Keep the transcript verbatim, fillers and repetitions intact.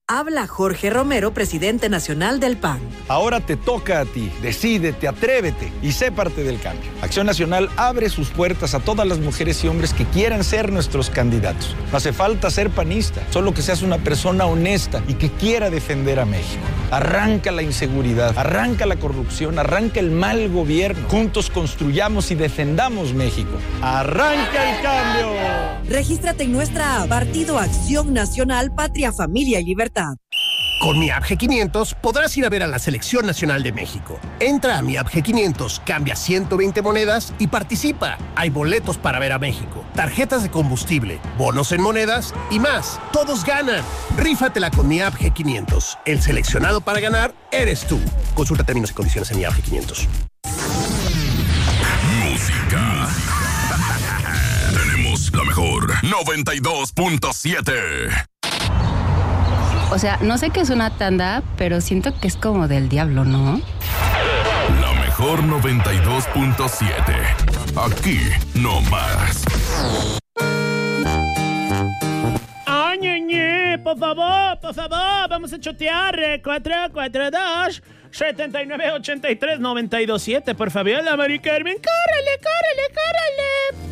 Habla Jorge Romero, presidente nacional del P A N. Ahora te toca a ti. Decídete, atrévete y sé parte del cambio. Acción Nacional abre sus puertas a todas las mujeres y hombres que quieran ser nuestros candidatos. No hace falta ser panista, solo que seas una persona honesta y que quiera defender a México. Arranca la inseguridad, arranca la corrupción, arranca el mal gobierno. Juntos construyamos y defendamos México. ¡Arranca el cambio! Regístrate en nuestra app Partido Acción Nacional, Patria, Familia y Libertad. Con mi app G quinientos podrás ir a ver a la Selección Nacional de México. Entra a mi app G quinientos, cambia ciento veinte monedas y participa. Hay boletos para ver a México, tarjetas de combustible, bonos en monedas y más. ¡Todos ganan! Rífatela con mi app G quinientos. El seleccionado para ganar eres tú. Consulta términos y condiciones en mi app G quinientos. Música. Tenemos la mejor noventa y dos punto siete. O sea, no sé qué es una tanda, pero siento que es como del diablo, ¿no? La mejor noventa y dos punto siete. Aquí no más. Ay, ñe, por favor, por favor, vamos a chotear. cuatro cuatro dos, siete nueve, ocho tres, nueve dos siete por Fabiola Mari Carmen. ¡Córrele, córrele, córrele!